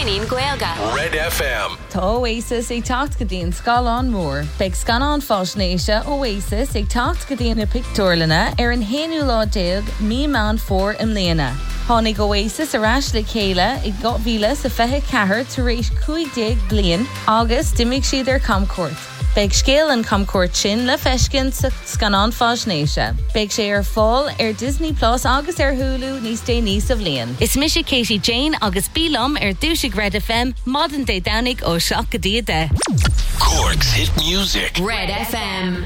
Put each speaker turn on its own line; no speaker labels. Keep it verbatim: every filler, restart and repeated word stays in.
Daoine Gaelga.
Red F M.
Tá Oasis ag tacht go dtíon Scalán mór. Beag scanán fáisnéise Oasis ag tacht go dtíon na pictiúrlanna ar an héanú lá déag mí man fór im léana. Tháinig Oasis arás le chéile ag gotmhíle sa fethe cethair tar éis cuaig bliain agus dimigh siad ar camcuairt. Beag scéal an camcuairt sin le feiscin sa scanán fáisnéise. Beag sé ar fáil ar Disney Plus agus ar Hulu níos dé níos a bhliain.
Is Misha Katie Jane agus Bílam ar dúisig Red F M, modern day Daoine ó seach go díade.
Cork's hit music.
Red F M.